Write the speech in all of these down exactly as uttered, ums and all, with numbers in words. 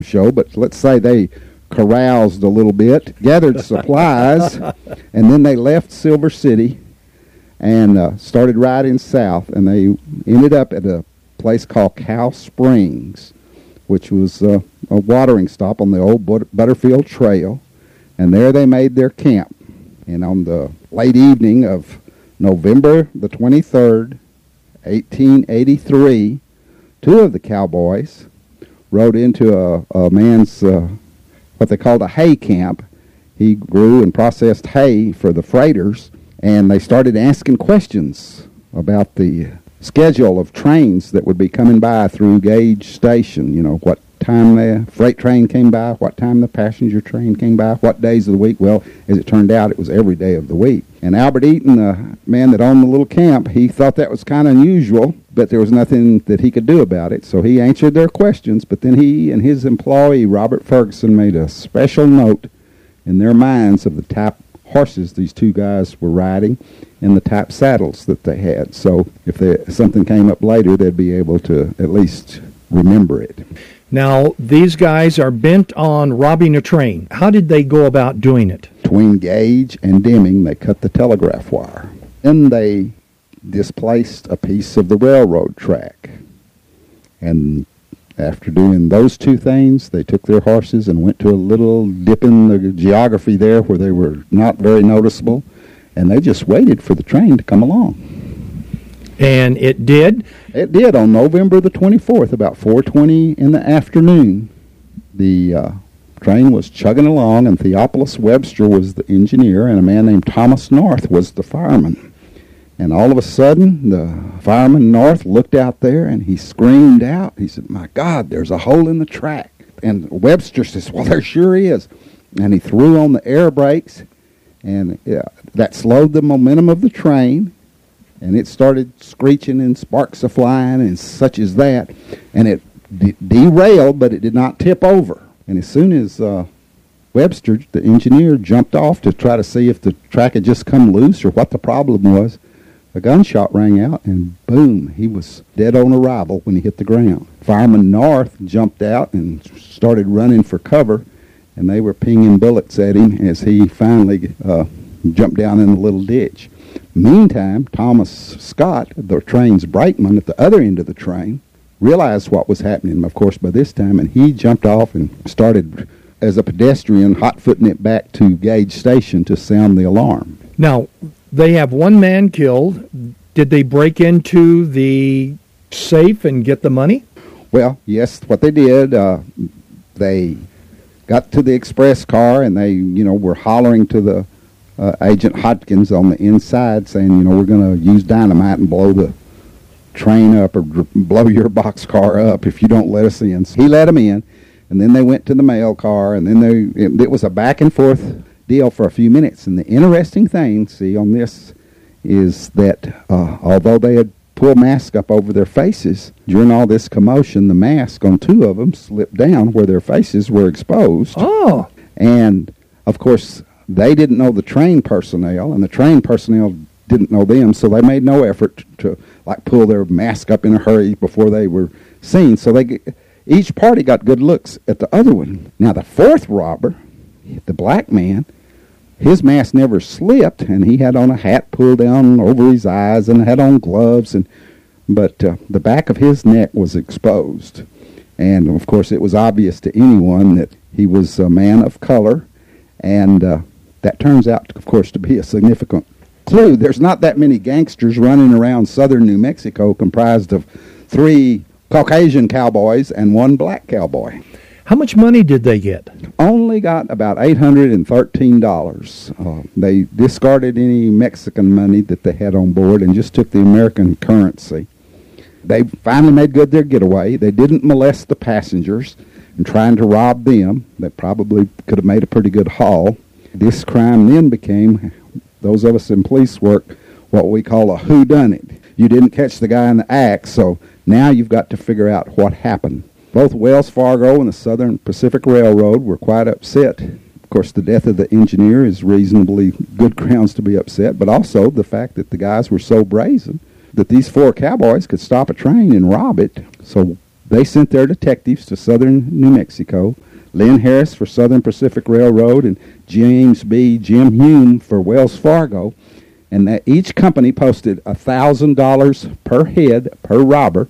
show, but let's say they caroused a little bit, gathered supplies, and then they left Silver City and uh, started riding south, and they ended up at a place called Cow Springs, which was uh, a watering stop on the old But- Butterfield Trail, and there they made their camp. And on the late evening of November the twenty-third, eighteen eighty-three, two of the cowboys rode into a, a man's, uh, what they called a hay camp. He grew and processed hay for the freighters, and they started asking questions about the schedule of trains that would be coming by through Gage Station. You know, what time the freight train came by, what time the passenger train came by, what days of the week. Well, as it turned out, it was every day of the week. And Albert Eaton, the man that owned the little camp, he thought that was kind of unusual, but there was nothing that he could do about it. So he answered their questions, but then he and his employee, Robert Ferguson, made a special note in their minds of the type horses these two guys were riding and the type saddles that they had. So if there, something came up later, they'd be able to at least remember it. Now, these guys are bent on robbing a train. How did they go about doing it? Between Gage and Deming, they cut the telegraph wire. Then they displaced a piece of the railroad track. And after doing those two things, they took their horses and went to a little dip in the geography there where they were not very noticeable, and they just waited for the train to come along. And it did? It did. On November the twenty-fourth, about four twenty in the afternoon, the uh, train was chugging along, and Theophilus Webster was the engineer, and a man named Thomas North was the fireman. And all of a sudden, the fireman North looked out there, and he screamed out. He said, "My God, there's a hole in the track." And Webster says, "Well, there sure is." And he threw on the air brakes, and uh, that slowed the momentum of the train. And it started screeching and sparks of flying and such as that. And it de- derailed, but it did not tip over. And as soon as uh, Webster, the engineer, jumped off to try to see if the track had just come loose or what the problem was, a gunshot rang out, and boom, he was dead on arrival when he hit the ground. Fireman North jumped out and started running for cover, and they were pinging bullets at him as he finally uh, jumped down in a little ditch. Meantime, Thomas Scott, the train's brakeman at the other end of the train, realized what was happening, of course, by this time, and he jumped off and started, as a pedestrian, hot-footing it back to Gage Station to sound the alarm. Now, they have one man killed. Did they break into the safe and get the money? Well, yes, what they did, uh, they got to the express car, and they, you know, were hollering to the Uh, Agent Hodkins on the inside saying, you know, we're going to use dynamite and blow the train up or dr- blow your boxcar up if you don't let us in. So he let them in, and then they went to the mail car, and then they it, it was a back and forth deal for a few minutes. And the interesting thing, see, on this is that uh, although they had pulled masks up over their faces, during all this commotion, the mask on two of them slipped down where their faces were exposed. Oh. And, of course, they didn't know the train personnel, and the train personnel didn't know them, so they made no effort to, to like pull their mask up in a hurry before they were seen. So they, each party got good looks at the other one. Now the fourth robber, the black man, his mask never slipped, and he had on a hat pulled down over his eyes and had on gloves, and but uh, the back of his neck was exposed. And of course, it was obvious to anyone that he was a man of color, and uh, that turns out, of course, to be a significant clue. There's not that many gangsters running around southern New Mexico comprised of three Caucasian cowboys and one black cowboy. How much money did they get? Only got about eight hundred thirteen dollars. Uh, they discarded any Mexican money that they had on board and just took the American currency. They finally made good their getaway. They didn't molest the passengers and trying to rob them. They probably could have made a pretty good haul. This crime then became, those of us in police work, what we call a whodunit. You didn't catch the guy in the act, so now you've got to figure out what happened. Both Wells Fargo and the Southern Pacific Railroad were quite upset. Of course, the death of the engineer is reasonably good grounds to be upset, but also the fact that the guys were so brazen that these four cowboys could stop a train and rob it. So They sent their detectives to southern New Mexico, Lynn Harris for Southern Pacific Railroad and James B. Jim Hume for Wells Fargo, and that each company posted one thousand dollars per head per robber.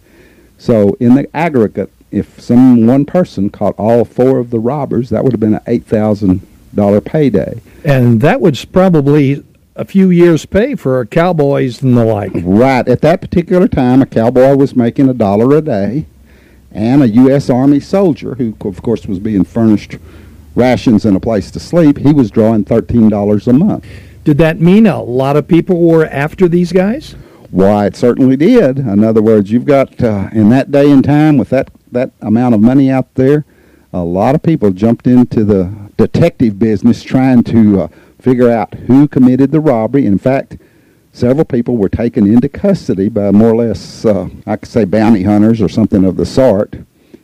So in the aggregate, if some one person caught all four of the robbers, that would have been an eight thousand dollars payday. And that was probably a few years' pay for cowboys and the like. Right. At that particular time, a cowboy was making a dollar a day, and a U S Army soldier, who, of course, was being furnished rations and a place to sleep, he was drawing thirteen dollars a month. Did that mean a lot of people were after these guys? Why, it certainly did. In other words, you've got, uh, in that day and time, with that, that amount of money out there, a lot of people jumped into the detective business trying to uh, figure out who committed the robbery. In fact, several people were taken into custody by more or less, uh, I could say, bounty hunters or something of the sort,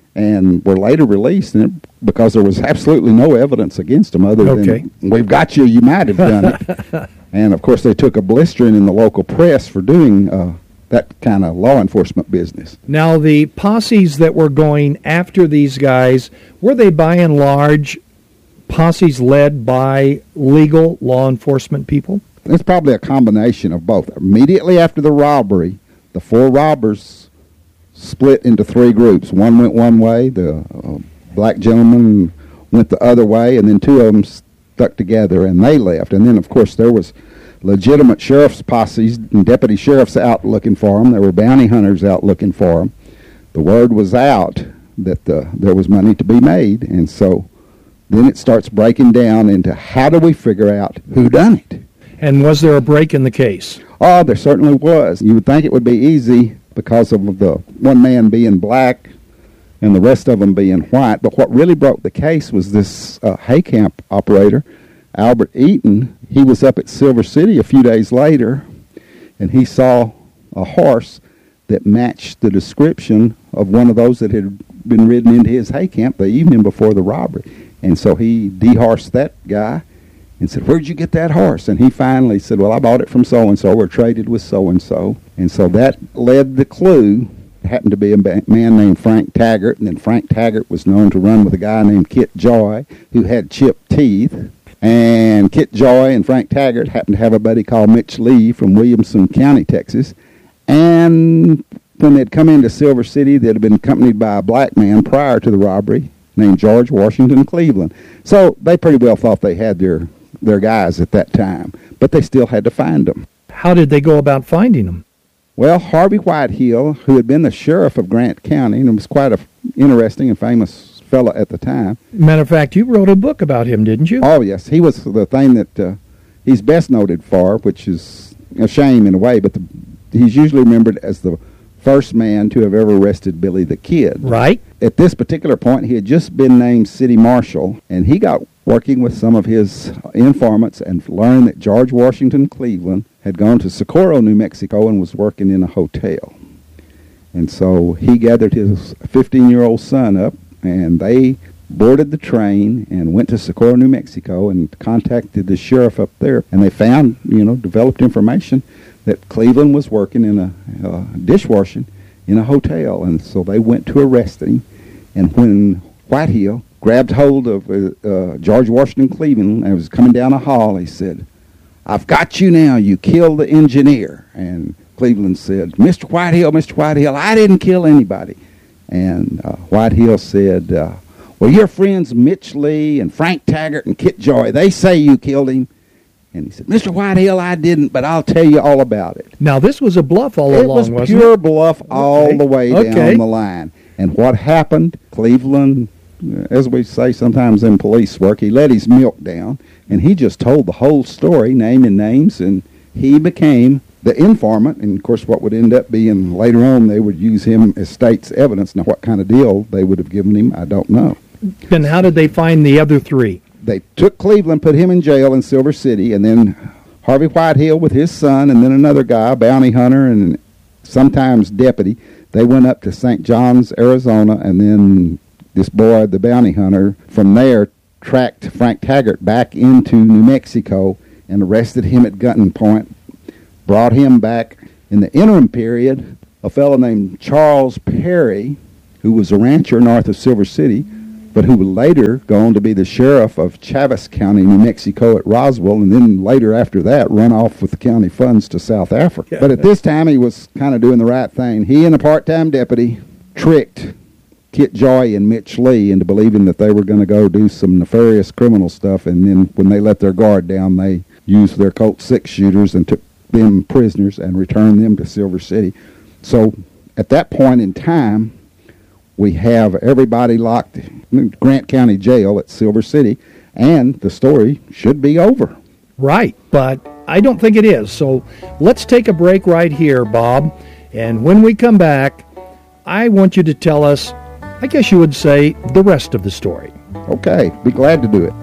and were later released because there was absolutely no evidence against them other okay. than, we've got you, you might have done it. And, of course, they took a blistering in the local press for doing uh, that kind of law enforcement business. Now, the posses that were going after these guys, were they by and large posses led by legal law enforcement people? It's probably a combination of both. Immediately after the robbery, the four robbers split into three groups. One went one way, the uh, black gentleman went the other way, and then two of them stuck together, and they left. And then, of course, there was legitimate sheriff's posses and deputy sheriffs out looking for them. There were bounty hunters out looking for them. The word was out that uh, there was money to be made, and so then it starts breaking down into how do we figure out who done it. And was there a break in the case? Oh, there certainly was. You would think it would be easy because of the one man being black and the rest of them being white, but what really broke the case was this uh, hay camp operator, Albert Eaton. He was up at Silver City a few days later, and he saw a horse that matched the description of one of those that had been ridden into his hay camp the evening before the robbery. And so he dehorsed that guy and said, "Where'd you get that horse?" And he finally said, "Well, I bought it from so-and-so, or traded with so-and-so." And so that led the clue. It happened to be a man named Frank Taggart, and then Frank Taggart was known to run with a guy named Kit Joy, who had chipped teeth. And Kit Joy and Frank Taggart happened to have a buddy called Mitch Lee from Williamson County, Texas. And when they'd come into Silver City, they'd have been accompanied by a black man prior to the robbery named George Washington Cleveland. So they pretty well thought they had their their guys at that time, but they still had to find them. How did they go about finding them? Well, Harvey Whitehill, who had been the sheriff of Grant County, and was quite an interesting and famous fellow at the time. Matter of fact, you wrote a book about him, didn't you? Oh, yes. He was the thing that uh, he's best noted for, which is a shame in a way, but the, he's usually remembered as the first man to have ever arrested Billy the Kid. Right. At this particular point, he had just been named city marshal, and he got working with some of his informants and learned that George Washington Cleveland had gone to Socorro, New Mexico, and was working in a hotel. And so he gathered his fifteen-year-old son up, and they boarded the train and went to Socorro, New Mexico, and contacted the sheriff up there. And they found, you know, developed information that Cleveland was working in a uh, dishwashing in a hotel. And so they went to arrest him. And when Whitehill grabbed hold of uh, uh, George Washington Cleveland and was coming down a hall, he said, "I've got you now. You killed the engineer." And Cleveland said, "Mister Whitehill, Mister Whitehill, I didn't kill anybody." And uh, Whitehill said, uh, "Well, your friends Mitch Lee and Frank Taggart and Kit Joy, they say you killed him." And he said, "Mister Whitehill, I didn't, but I'll tell you all about it." Now, this was a bluff all it along, was wasn't pure it? bluff all Okay. the way Okay. down the line. And what happened, Cleveland, as we say sometimes in police work, he let his milk down, and he just told the whole story, naming names, and he became the informant. And, of course, what would end up being later on, they would use him as state's evidence. Now, what kind of deal they would have given him, I don't know. Then how did they find the other three? They took Cleveland, put him in jail in Silver City, and then Harvey Whitehill with his son, and then another guy, a bounty hunter and sometimes deputy. They went up to Saint John's, Arizona, and then this boy, the bounty hunter, from there tracked Frank Taggart back into New Mexico and arrested him at Gunton Point, brought him back. In the interim period, a fellow named Charles Perry, who who was a rancher north of Silver City, but who would later go on to be the sheriff of Chaves County, New Mexico at Roswell, and then later after that run off with the county funds to South Africa. Yeah. But at this time, he was kind of doing the right thing. He and a part-time deputy tricked Kit Joy and Mitch Lee into believing that they were going to go do some nefarious criminal stuff, and then when they let their guard down, they used their Colt six shooters and took them prisoners and returned them to Silver City. So at that point in time, we have everybody locked in Grant County Jail at Silver City, and the story should be over. Right, but I don't think it is. So let's take a break right here, Bob, and when we come back, I want you to tell us, I guess you would say, the rest of the story. Okay, be glad to do it.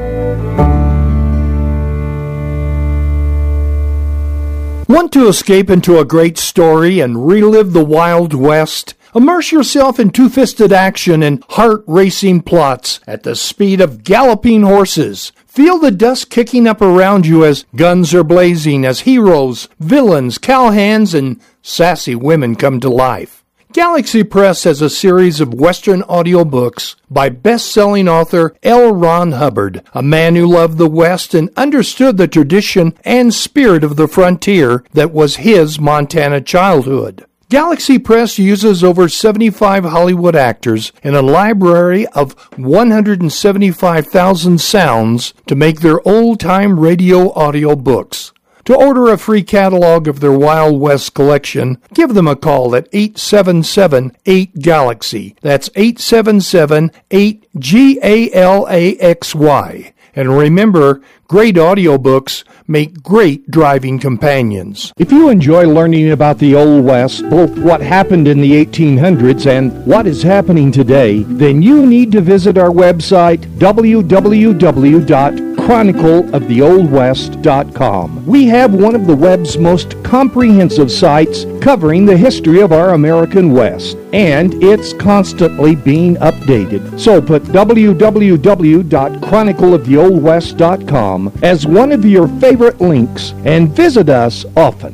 Want to escape into a great story and relive the Wild West? Immerse yourself in two-fisted action and heart-racing plots at the speed of galloping horses. Feel the dust kicking up around you as guns are blazing, as heroes, villains, cowhands, and sassy women come to life. Galaxy Press has a series of Western audiobooks by best-selling author L. Ron Hubbard, a man who loved the West and understood the tradition and spirit of the frontier that was his Montana childhood. Galaxy Press uses over seventy-five Hollywood actors and a library of one hundred seventy-five thousand sounds to make their old-time radio audiobooks. To order a free catalog of their Wild West collection, give them a call at eight seven seven, eight, Galaxy. That's eight seven seven, eight, G A L A X Y. And remember, great audiobooks make great driving companions. If you enjoy learning about the Old West, both what happened in the eighteen hundreds and what is happening today, then you need to visit our website, w w w dot chronicle of the old west dot com. We have one of the web's most comprehensive sites covering the history of our American West, and it's constantly being updated. So put w w w dot chronicle of the old west dot com as one of your favorite links and visit us often.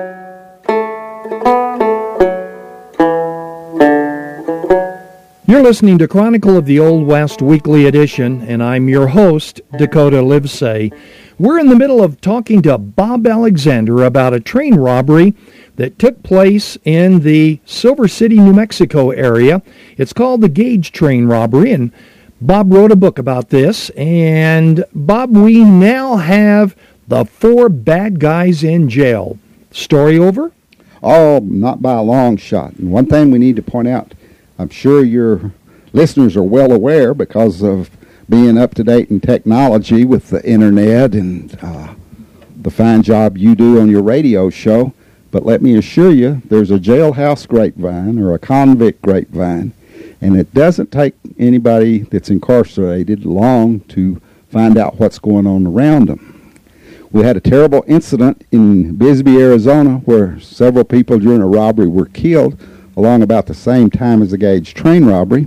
You're listening to Chronicle of the Old West Weekly Edition, and I'm your host, Dakota Livesay. We're in the middle of talking to Bob Alexander about a train robbery that took place in the Silver City, New Mexico area. It's called the Gage Train Robbery, and Bob wrote a book about this. And Bob, we now have the four bad guys in jail. Story over? Oh, not by a long shot. And one thing we need to point out, I'm sure your listeners are well aware because of being up to date in technology with the internet and uh, the fine job you do on your radio show. But let me assure you, there's a jailhouse grapevine or a convict grapevine, and it doesn't take anybody that's incarcerated long to find out what's going on around them. We had a terrible incident in Bisbee, Arizona, where several people during a robbery were killed along about the same time as the Gage train robbery.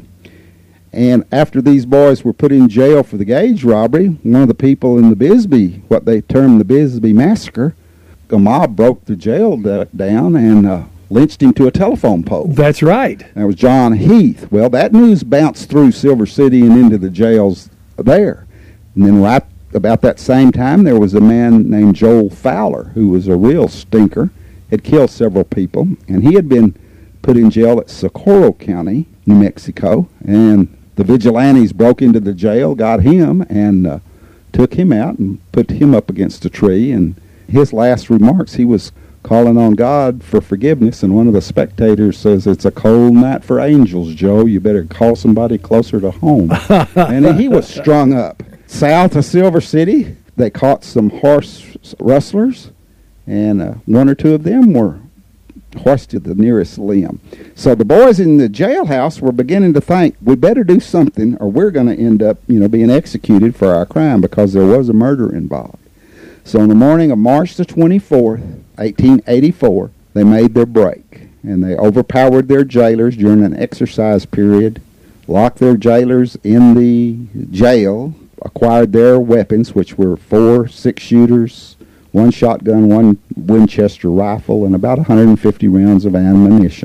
And after these boys were put in jail for the Gage robbery, one of the people in the Bisbee, what they termed the Bisbee Massacre, a mob broke the jail da- down and uh, lynched him to a telephone pole. That's right. That was John Heath. Well, that news bounced through Silver City and into the jails there. And then right about that same time, there was a man named Joel Fowler, who was a real stinker, had killed several people, and he had been put in jail at Socorro County, New Mexico, and the vigilantes broke into the jail, got him, and uh, took him out and put him up against a tree. And his last remarks, he was calling on God for forgiveness, and one of the spectators says, "It's a cold night for angels, Joe. You better call somebody closer to home." And he was strung up. South of Silver City, they caught some horse rustlers, and uh, one or two of them were hoisted the nearest limb. So the boys in the jailhouse were beginning to think, we better do something or we're going to end up, you know, being executed for our crime, because there was a murder involved. So on the morning of March the twenty-fourth, eighteen eighty-four, they made their break, and they overpowered their jailers during an exercise period, locked their jailers in the jail, acquired their weapons, which were four six-shooters, one shotgun, one Winchester rifle, and about one hundred fifty rounds of ammunition.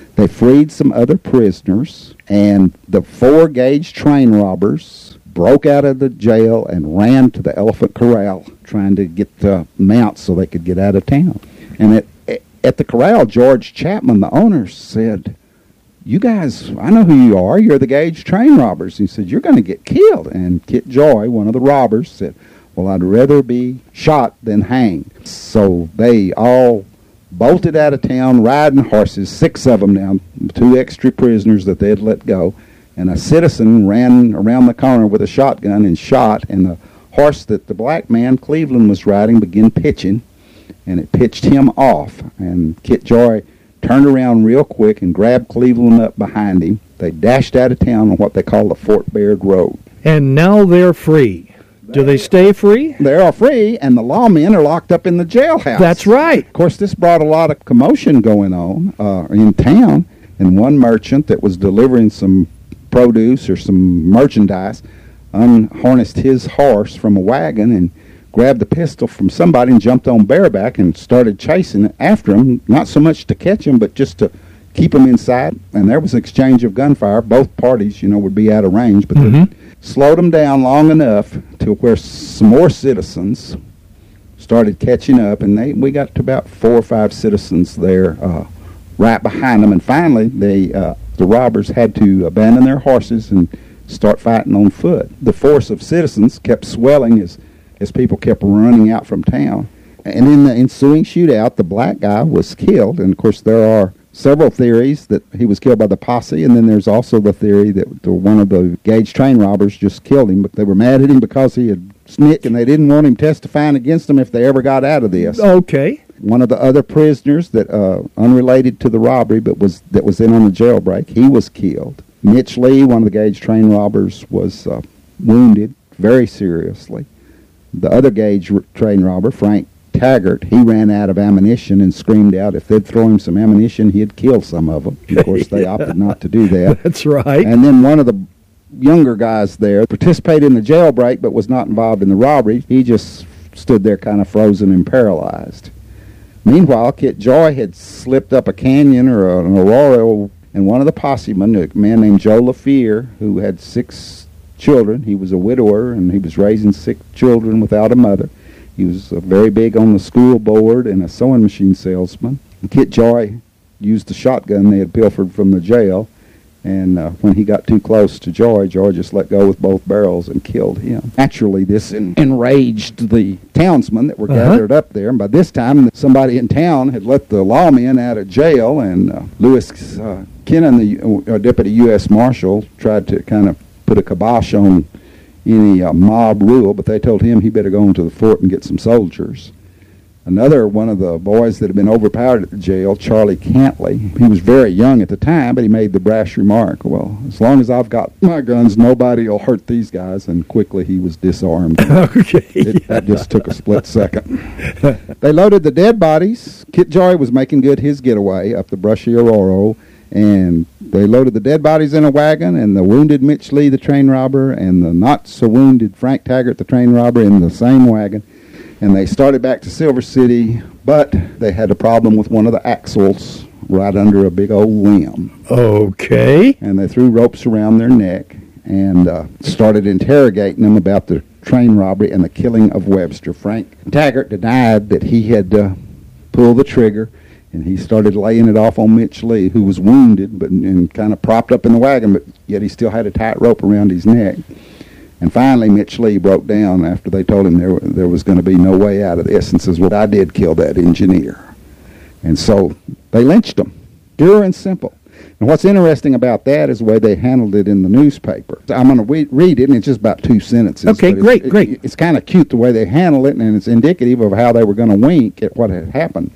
They freed some other prisoners, and the four Gage train robbers broke out of the jail and ran to the Elephant Corral, trying to get the mounts so they could get out of town. And at, at the corral, George Chapman, the owner, said, "You guys, I know who you are. You're the Gage train robbers." He said, "You're going to get killed." And Kit Joy, one of the robbers, said, "Well, I'd rather be shot than hanged." So they all bolted out of town riding horses, six of them now, two extra prisoners that they had let go. And a citizen ran around the corner with a shotgun and shot, and the horse that the black man, Cleveland, was riding began pitching, and it pitched him off. And Kit Joy turned around real quick and grabbed Cleveland up behind him. They dashed out of town on what they call the Fort Baird Road. And now they're free. Do they stay free? They are free, and the lawmen are locked up in the jailhouse. That's right. Of course, this brought a lot of commotion going on uh, in town, and one merchant that was delivering some produce or some merchandise unharnessed his horse from a wagon and grabbed the pistol from somebody and jumped on bareback and started chasing after him, not so much to catch him, but just to keep him inside. And there was an exchange of gunfire. Both parties, you know, would be out of range, but mm-hmm. they slowed them down long enough to where some more citizens started catching up, and they we got to about four or five citizens there uh, right behind them. And finally, they uh, the robbers had to abandon their horses and start fighting on foot. The force of citizens kept swelling as, as people kept running out from town. And in the ensuing shootout, the black guy was killed. And, of course, there are several theories that he was killed by the posse, and then there's also the theory that the, one of the Gage train robbers just killed him, but they were mad at him because he had snitched, and they didn't want him testifying against them if they ever got out of this. Okay. One of the other prisoners that, uh, unrelated to the robbery, but was that was in on the jailbreak, he was killed. Mitch Lee, one of the Gage train robbers, was uh, wounded very seriously. The other Gage r- train robber, Frank Taggart, he ran out of ammunition and screamed out if they'd throw him some ammunition, he'd kill some of them. Of course, they opted not to do that. That's right. And then one of the younger guys there participated in the jailbreak but was not involved in the robbery. He just stood there kind of frozen and paralyzed. Meanwhile, Kit Joy had slipped up a canyon or an arroyo, and one of the possemen, a man named Joe LaFear, who had six children. He was a widower, and he was raising six children without a mother. He was uh, very big on the school board and a sewing machine salesman. And Kit Joy used the shotgun they had pilfered from the jail, and uh, when he got too close to Joy, Joy just let go with both barrels and killed him. Naturally, this en- enraged the townsmen that were uh-huh. gathered up there, and by this time, somebody in town had let the lawmen out of jail, and uh, Lewis uh, Kennan, the uh, deputy U S Marshal, tried to kind of put a kibosh on any uh, mob rule, but they told him he better go into the fort and get some soldiers. Another one of the boys that had been overpowered at the jail, Charlie Cantley, he was very young at the time, but he made the brash remark, "Well, as long as I've got my guns, nobody will hurt these guys," and quickly he was disarmed. Okay. It, that just took a split second. They loaded the dead bodies. Kit Joy was making good his getaway up the brushy Aurora, and they loaded the dead bodies in a wagon, and the wounded Mitch Lee, the train robber, and the not-so-wounded Frank Taggart, the train robber, in the same wagon. And they started back to Silver City, but they had a problem with one of the axles right under a big old limb. Okay. And they threw ropes around their neck and uh, started interrogating them about the train robbery and the killing of Webster. Frank Taggart denied that he had uh, pulled the trigger, and he started laying it off on Mitch Lee, who was wounded but and kind of propped up in the wagon, but yet he still had a tight rope around his neck. And finally, Mitch Lee broke down after they told him there there was going to be no way out of this, and says, "Well, I did kill that engineer." And so they lynched him, pure and simple. And what's interesting about that is the way they handled it in the newspaper. I'm going to re- read it, and it's just about two sentences. Okay, great, it, great. It, it's kind of cute the way they handle it, and it's indicative of how they were going to wink at what had happened.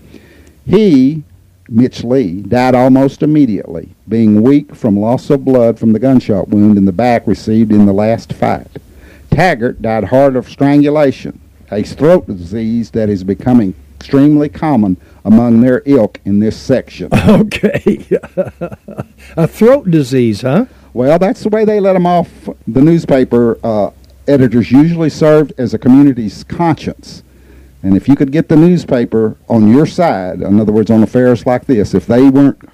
He, Mitch Lee, died almost immediately, being weak from loss of blood from the gunshot wound in the back received in the last fight. Taggart died hard of strangulation, a throat disease that is becoming extremely common among their ilk in this section. Okay. A throat disease, huh? Well, that's the way they let them off. The newspaper uh, editors usually served as a community's conscience. And if you could get the newspaper on your side, in other words, on affairs like this, if they weren't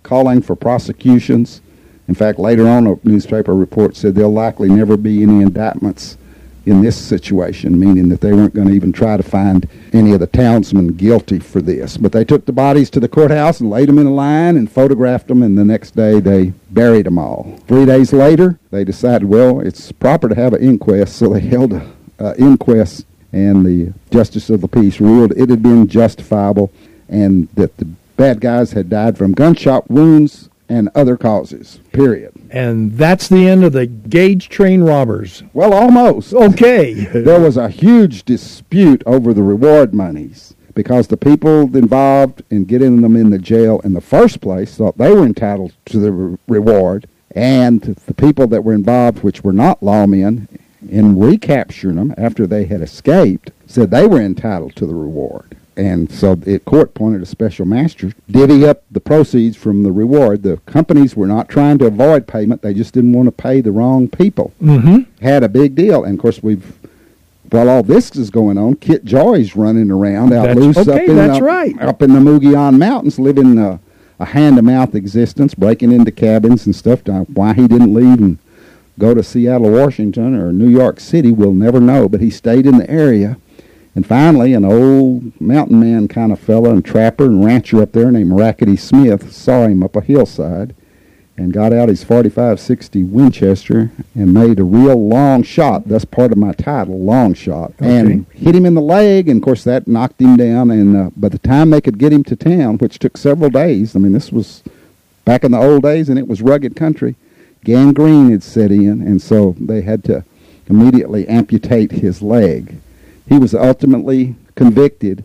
calling for prosecutions. In fact, later on, a newspaper report said there'll likely never be any indictments in this situation, meaning that they weren't going to even try to find any of the townsmen guilty for this. But they took the bodies to the courthouse and laid them in a line and photographed them, and the next day they buried them all. Three days later, they decided, well, it's proper to have an inquest, so they held an uh, inquest, and the Justice of the Peace ruled it had been justifiable and that the bad guys had died from gunshot wounds and other causes, period. And that's the end of the Gage train robbers. Well, almost. Okay. There was a huge dispute over the reward monies because the people involved in getting them in the jail in the first place thought they were entitled to the re- reward, and the people that were involved, which were not lawmen, in recapturing them after they had escaped, said they were entitled to the reward. And so the court appointed a special master to divvy up the proceeds from the reward. The companies were not trying to avoid payment. They just didn't want to pay the wrong people. Mm-hmm. Had a big deal. And, of course, we've while all this is going on, Kit Joy's running around out that's, loose okay, up, in that's the, right. up in the Mogollon Mountains, living a, a hand-to-mouth existence, breaking into cabins and stuff. Why he didn't leave and go to Seattle, Washington, or New York City, we'll never know. But he stayed in the area. And finally, an old mountain man kind of fella and trapper and rancher up there named Rackety Smith saw him up a hillside and got out his forty-five sixty Winchester and made a real long shot. That's part of my title, long shot. Okay. And hit him in the leg, and, of course, that knocked him down. And uh, by the time they could get him to town, which took several days, I mean, this was back in the old days, and it was rugged country, gangrene had set in, and so they had to immediately amputate his leg. He was ultimately convicted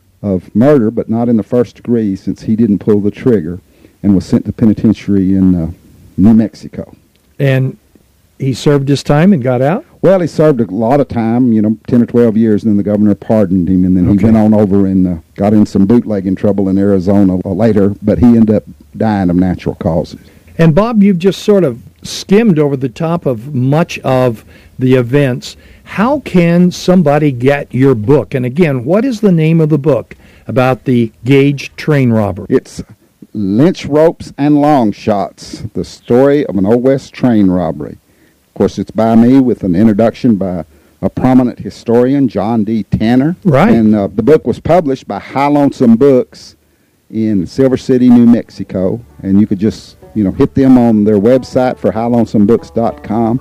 of murder, but not in the first degree since he didn't pull the trigger, and was sent to penitentiary in uh, New Mexico. And he served his time and got out? Well, he served a lot of time, you know, ten or twelve years, and then the governor pardoned him, and then okay. he went on over and uh, got in some bootlegging trouble in Arizona later, but he ended up dying of natural causes. And, Bob, you've just sort of skimmed over the top of much of the events. How can somebody get your book? And, again, what is the name of the book about the Gage train robber? It's Lynch Ropes and Long Shots, the story of an Old West train robbery. Of course, it's by me with an introduction by a prominent historian, John D. Tanner. Right. And uh, the book was published by High Lonesome Books in Silver City, New Mexico. And you could just, you know, hit them on their website for high lonesome books dot com,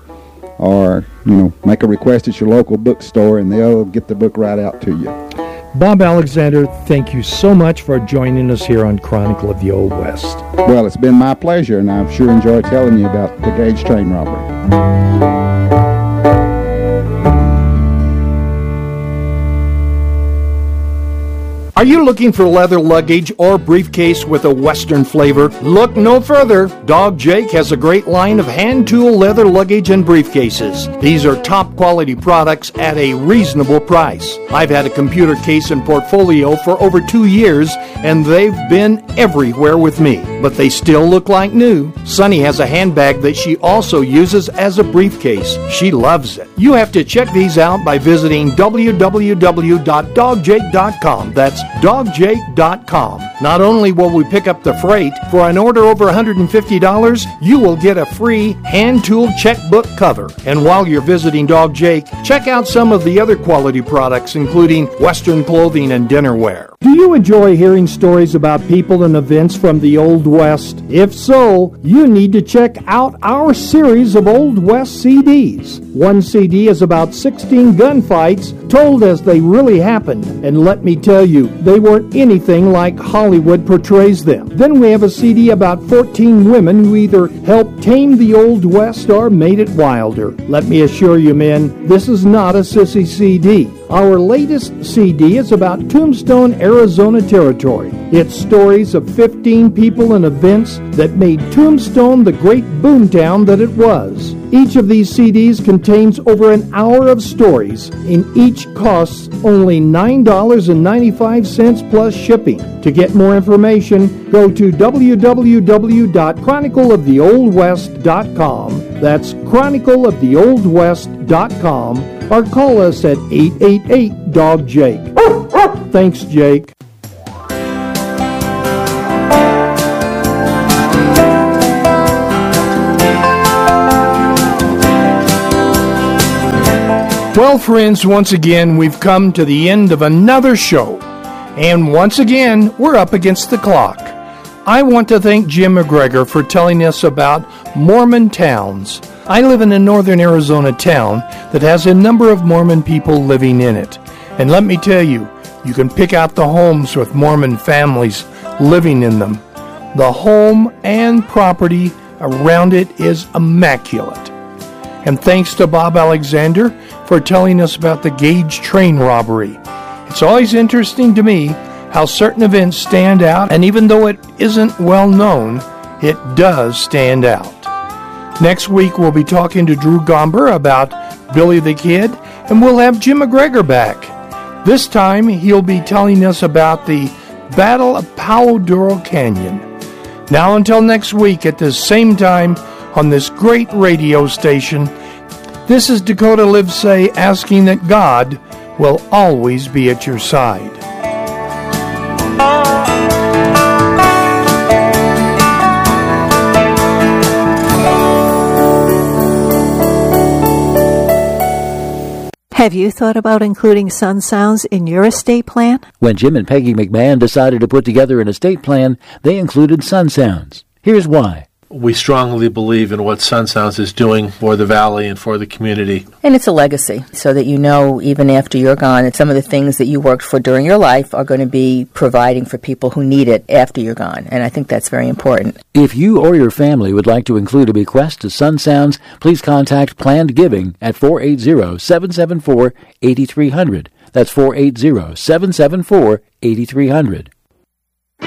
or, you know, make a request at your local bookstore, and they'll get the book right out to you. Bob Alexander, thank you so much for joining us here on Chronicle of the Old West. Well, it's been my pleasure, and I've sure enjoyed telling you about the Gage train robbery. Are you looking for leather luggage or briefcase with a Western flavor? Look no further. Dog Jake has a great line of hand tool leather luggage and briefcases. These are top quality products at a reasonable price. I've had a computer case and portfolio for over two years, and they've been everywhere with me, but they still look like new. Sunny has a handbag that she also uses as a briefcase. She loves it. You have to check these out by visiting w w w dot dog jake dot com. That's dog jake dot com. Not only will we pick up the freight, for an order over one hundred fifty dollars, you will get a free hand-tooled checkbook cover. And while you're visiting Dog Jake, check out some of the other quality products, including Western clothing and dinnerware. Do you enjoy hearing stories about people and events from the Old West? If so, you need to check out our series of Old West C Ds. One C D is about sixteen gunfights told as they really happened, and let me tell you, they weren't anything like Hollywood portrays them. Then we have a C D about fourteen women who either helped tame the Old West or made it wilder. Let me assure you, men, this is not a sissy C D. Our latest C D is about Tombstone, Arizona Territory. It's stories of fifteen people and events that made Tombstone the great boomtown that it was. Each of these C Ds contains over an hour of stories, and each costs only nine dollars and ninety-five cents plus shipping. To get more information, go to w w w dot chronicle of the old west dot com. That's chronicle of the old west dot com, or call us at eight eight eight dog jake. Thanks, Jake. Well, friends, once again, we've come to the end of another show. And once again, we're up against the clock. I want to thank Jim McGregor for telling us about Mormon towns. I live in a northern Arizona town that has a number of Mormon people living in it. And let me tell you, you can pick out the homes with Mormon families living in them. The home and property around it is immaculate. And thanks to Bob Alexander for telling us about the Gage train robbery. It's always interesting to me how certain events stand out, and even though it isn't well known, it does stand out. Next week we'll be talking to Drew Gomber about Billy the Kid, and we'll have Jim McGregor back. This time he'll be telling us about the Battle of Palo Duro Canyon. Now until next week at the same time on this great radio station, this is Dakota Livesay asking that God will always be at your side. Have you thought about including Sun Sounds in your estate plan? When Jim and Peggy McMahon decided to put together an estate plan, they included Sun Sounds. Here's why. We strongly believe in what Sun Sounds is doing for the Valley and for the community. And it's a legacy, so that you know, even after you're gone, that some of the things that you worked for during your life are going to be providing for people who need it after you're gone. And I think that's very important. If you or your family would like to include a bequest to Sun Sounds, please contact Planned Giving at four eight zero, seven seven four, eight three zero zero. That's four eight zero, seven seven four, eight three zero zero.